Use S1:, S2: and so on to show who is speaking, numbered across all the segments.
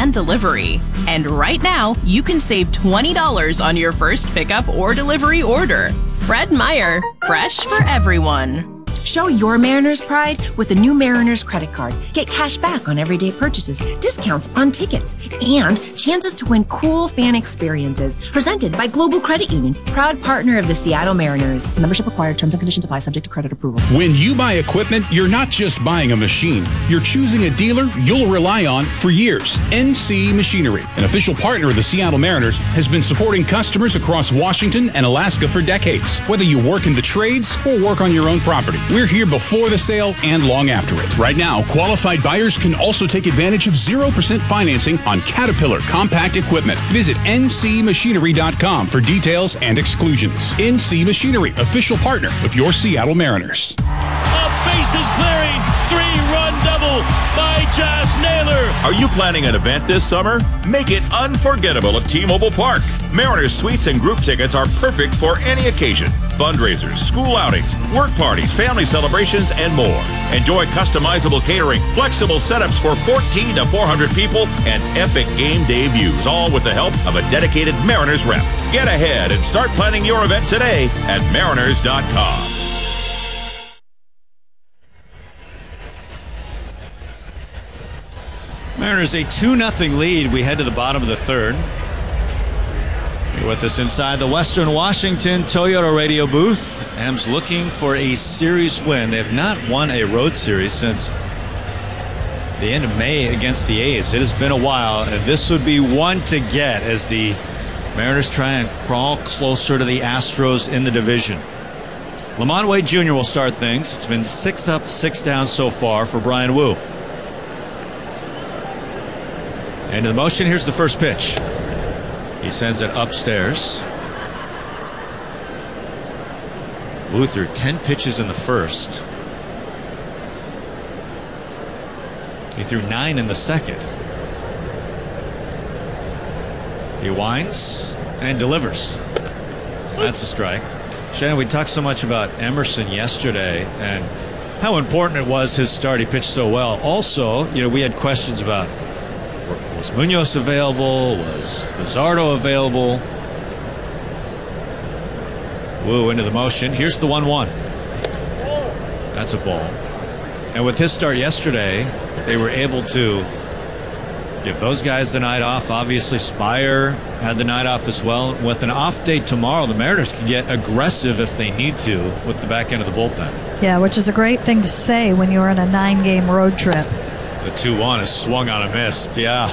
S1: and delivery. And right now, you can save $20 on your first pickup or delivery order. Fred Meyer, fresh for everyone.
S2: Show your Mariners pride with the new Mariners credit card. Get cash back on everyday purchases, discounts on tickets, and chances to win cool fan experiences. Presented by Global Credit Union, proud partner of the Seattle Mariners. Membership required. Terms and conditions apply, subject to credit approval.
S3: When you buy equipment, you're not just buying a machine. You're choosing a dealer you'll rely on for years. NC Machinery, an official partner of the Seattle Mariners, has been supporting customers across Washington and Alaska for decades. Whether you work in the trades or work on your own property, we're here before the sale and long after it. Right now, qualified buyers can also take advantage of 0% financing on Caterpillar compact equipment. Visit ncmachinery.com for details and exclusions. NC Machinery, official partner with your Seattle Mariners.
S4: A bases clearing, 3-run double by Josh Naylor.
S5: Are you planning an event this summer? Make it unforgettable at T-Mobile Park. Mariners suites and group tickets are perfect for any occasion. Fundraisers, school outings, work parties, family celebrations, and more. Enjoy customizable catering, flexible setups for 14 to 400 people, and epic game day views, all with the help of a dedicated Mariners rep. Get ahead and start planning your event today at mariners.com.
S6: Mariners a 2-0 lead. We head to the bottom of the third. You're with us inside the Western Washington Toyota radio booth. M's looking for a series win. They have not won a road series since the end of May against the A's. It has been a while, and this would be one to get as the Mariners try and crawl closer to the Astros in the division. LeMond Wade Jr. will start things. It's been 6 up, 6 down so far for Bryan Woo. Into the motion, here's the first pitch. He sends it upstairs. Woo threw 10 pitches in the first. He threw 9 in the second. He winds and delivers. That's a strike. Shannon, we talked so much about Emerson yesterday and how important it was his start. He pitched so well. Also, we had questions about, was Munoz available? Was Luzardo available? Woo into the motion. Here's the 1-1. That's a ball. And with his start yesterday, they were able to give those guys the night off. Obviously, Spire had the night off as well. With an off day tomorrow, the Mariners can get aggressive if they need to with the back end of the bullpen.
S7: Yeah, which is a great thing to say when you're in a 9-game road trip.
S6: The 2-1 is swung on and missed. Yeah.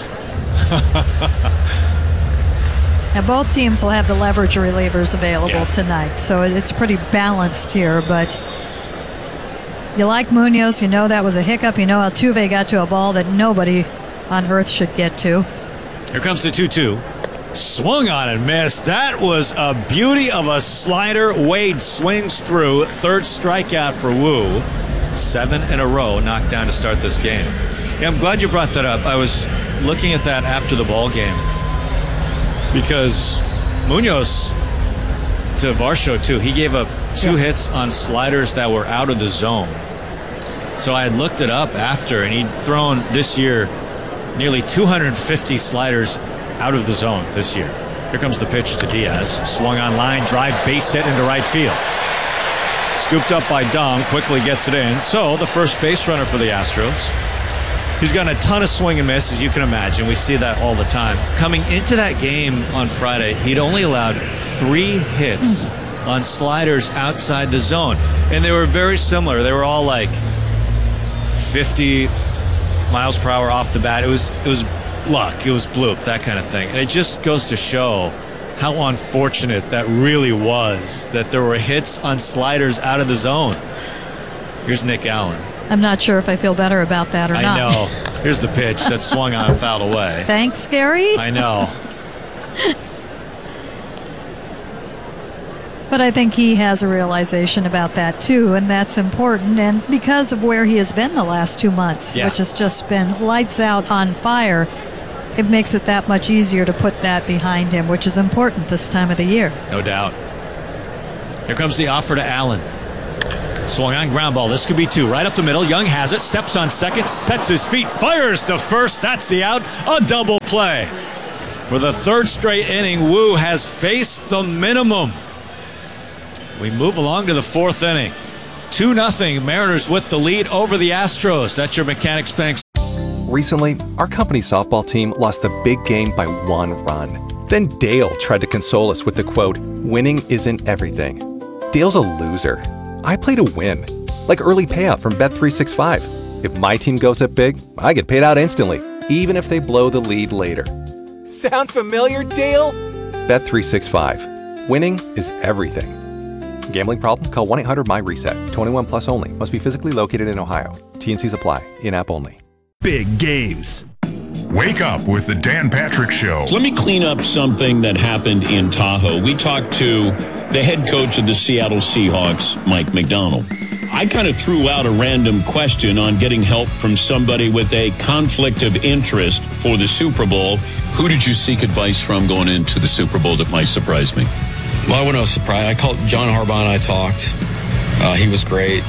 S7: Now both teams will have the leverage relievers available tonight, so it's pretty balanced here. But you like Munoz, that was a hiccup. Altuve got to a ball that nobody on earth should get to.
S6: Here comes the 2-2. Swung on and missed. That was a beauty of a slider. Wade swings through. Third strikeout for Woo. 7 in a row knocked down to start this game. Yeah, I'm glad you brought that up. I was looking at that after the ball game because Munoz to Varsho too. He gave up 2 hits on sliders that were out of the zone. So I had looked it up after, and he'd thrown this year nearly 250 sliders out of the zone this year. Here comes the pitch to Diaz. Swung on line, drive, base hit into right field. Scooped up by Dom, quickly gets it in. So the first base runner for the Astros. He's gotten a ton of swing and miss, as you can imagine. We see that all the time. Coming into that game on Friday, he'd only allowed 3 hits on sliders outside the zone. And they were very similar. They were all like 50 miles per hour off the bat. It was luck. It was bloop, that kind of thing. And it just goes to show how unfortunate that really was, that there were hits on sliders out of the zone. Here's Nick Allen.
S7: I'm not sure if I feel better about that or not.
S6: I know. Here's the pitch that swung on and fouled away.
S7: Thanks, Gary.
S6: I know.
S7: But I think he has a realization about that too, and that's important. And because of where he has been the last 2 months, which has just been lights out on fire, it makes it that much easier to put that behind him, which is important this time of the year.
S6: No doubt. Here comes the offer to Allen. Swung on ground ball. This could be 2. Right up the middle. Young has it. Steps on second. Sets his feet. Fires to first. That's the out. A double play. For the 3rd straight inning, Woo has faced the minimum. We move along to the 4th inning. 2-0. Mariners with the lead over the Astros. That's your Mechanics Bank.
S8: Recently, our company softball team lost the big game by 1 run. Then Dale tried to console us with the quote, "Winning isn't everything." Dale's a loser. I play to win. Like early payout from Bet365. If my team goes up big, I get paid out instantly, even if they blow the lead later. Sound familiar, Dale? Bet365. Winning is everything. Gambling problem? Call 1-800-MY-RESET. 21 plus only. Must be physically located in Ohio. T&Cs apply. In-app only.
S9: Big games.
S10: Wake up with the Dan Patrick Show.
S11: Let me clean up something that happened in Tahoe. We talked to the head coach of the Seattle Seahawks, Mike Macdonald. I kind of threw out a random question on getting help from somebody with a conflict of interest for the Super Bowl. Who did you seek advice from going into the Super Bowl that might surprise me?
S12: Well, I wasn't surprised. I called John Harbaugh and I talked. He was great.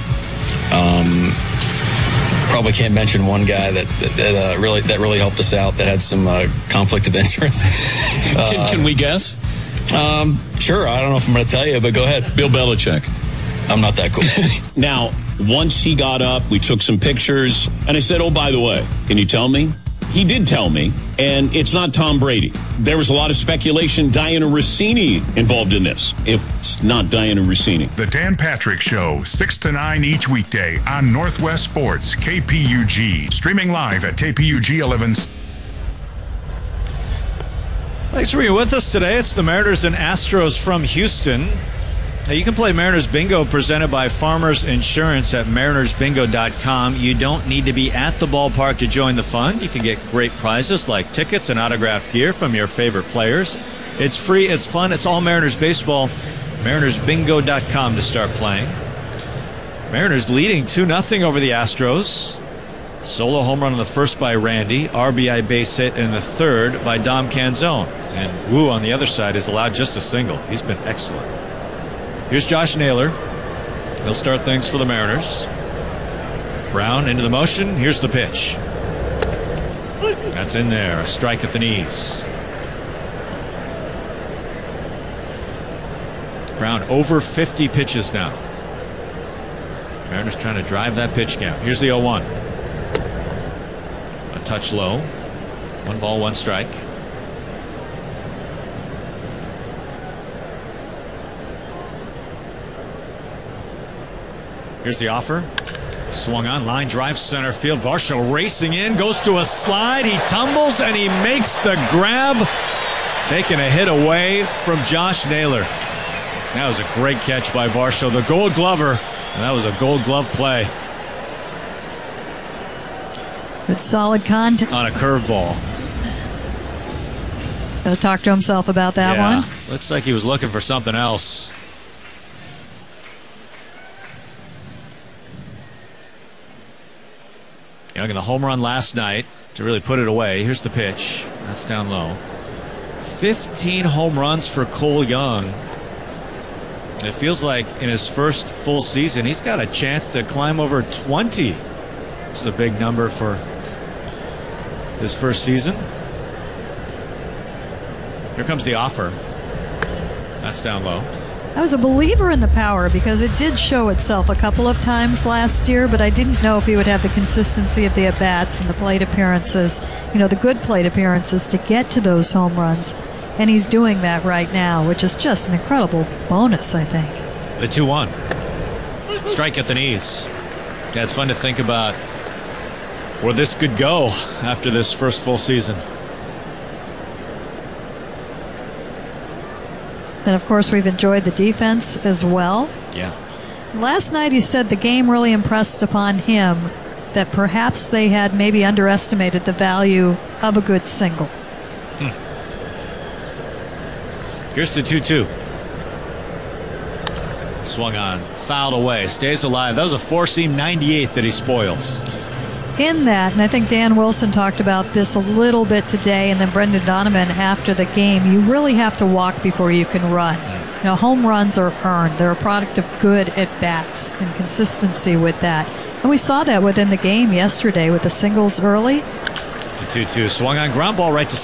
S12: Probably can't mention one guy that really helped us out that had some conflict of interest.
S11: Can we guess?
S12: Sure. I don't know if I'm going to tell you, but go ahead.
S11: Bill Belichick.
S12: I'm not that cool.
S11: Now, once he got up, we took some pictures, and I said, "Oh, by the way, can you tell me?" He did tell me, and it's not Tom Brady. There was a lot of speculation, Diana Rossini involved in this. If it's not Diana Rossini.
S10: The Dan Patrick Show, 6 to 9 each weekday on Northwest Sports, KPUG. Streaming live at KPUG 11.
S6: Thanks for being with us today. It's the Mariners and Astros from Houston. Now, you can play Mariners Bingo presented by Farmers Insurance at marinersbingo.com. You don't need to be at the ballpark to join the fun. You can get great prizes like tickets and autographed gear from your favorite players. It's free, it's fun, it's all Mariners baseball. marinersbingo.com to start playing. Mariners leading 2-0 over the Astros. Solo home run on the first by Randy. RBI base hit in the third by Dom Canzone. And Woo on the other side is allowed just a single. He's been excellent. Here's Josh Naylor. He'll start things for the Mariners. Brown into the motion. Here's the pitch. That's in there. A strike at the knees. Brown over 50 pitches now. Mariners trying to drive that pitch count. Here's the 0-1. A touch low. 1 ball, 1 strike. Here's the offer. Swung on, line drive, center field. Varsho racing in, goes to a slide. He tumbles and he makes the grab. Taking a hit away from Josh Naylor. That was a great catch by Varsho, the Gold Glover. And that was a Gold Glove play.
S7: Good solid contact.
S6: On a curveball.
S7: He's going to talk to himself about that one.
S6: Looks like he was looking for something else. Young in the home run last night to really put it away. Here's the pitch. That's down low. 15 home runs for Cole Young. It feels like in his first full season, he's got a chance to climb over 20. Which is a big number for his first season. Here comes the offer. That's down low.
S7: I was a believer in the power because it did show itself a couple of times last year, but I didn't know if he would have the consistency of the at-bats and the plate appearances, the good plate appearances to get to those home runs. And he's doing that right now, which is just an incredible bonus, I think.
S6: The 2-1. Strike at the knees. Yeah, it's fun to think about where this could go after this first full season.
S7: And of course, we've enjoyed the defense as well.
S6: Yeah.
S7: Last night, he said the game really impressed upon him that perhaps they had maybe underestimated the value of a good single.
S6: Here's the 2-2. Swung on, fouled away, stays alive. That was a four-seam 98 that he spoils.
S7: In that, and I think Dan Wilson talked about this a little bit today, and then Brendan Donovan after the game, you really have to walk before you can run. home runs are earned. They're a product of good at-bats and consistency with that. And we saw that within the game yesterday with the singles early.
S6: The 2-2 swung on ground ball right to